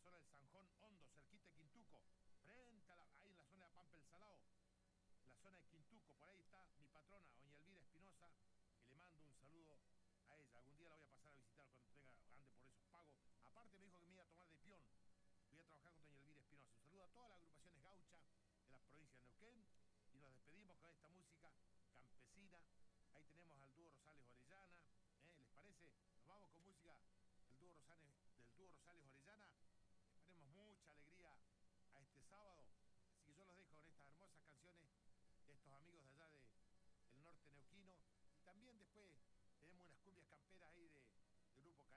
zona del Sanjón Hondo, cerquita de Quintuco, frente a ahí en la zona de Pampa el Salao, la zona de Quintuco, por ahí está mi patrona, doña Elvira Espinosa, que le mando un saludo a ella. Algún día la voy a pasar a visitar cuando ande por esos pagos. Aparte me dijo que me iba a tomar de peón. Voy a trabajar con doña Elvira Espinosa. Un saludo a todas las agrupaciones gauchas de las provincias de Neuquén. Y nos despedimos con esta música campesina. Ahí tenemos al dúo Rosales Orellana. ¿Les parece? Nos vamos con música del dúo Rosales Orellana.